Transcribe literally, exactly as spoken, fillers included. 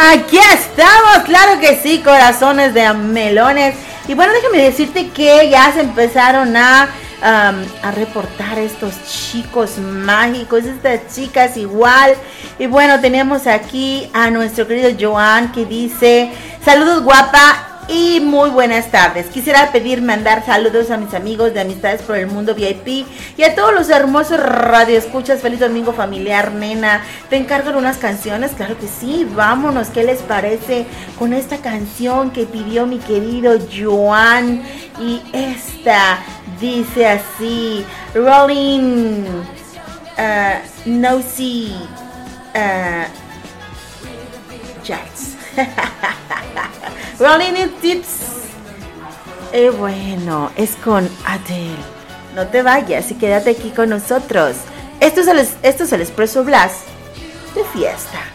Aquí estamos, claro que sí, corazones de melones. Y bueno, déjame decirte que ya se empezaron a, um, a reportar estos chicos mágicos, estas chicas igual. Y bueno, tenemos aquí a nuestro querido Joan que dice: saludos guapa y muy buenas tardes. Quisiera pedir mandar saludos a mis amigos de Amistades por el Mundo V I P y a todos los hermosos radioescuchas. Feliz domingo familiar, nena. Te encargo unas canciones, claro que sí. Vámonos, ¿qué les parece con esta canción que pidió mi querido Joan? Y esta dice así: Rolling uh, Nosy uh, Jets. Rolling in Tips. Eh, bueno, es con Adele. No te vayas y quédate aquí con nosotros. Esto es el, esto es el Expreso Blast de fiesta.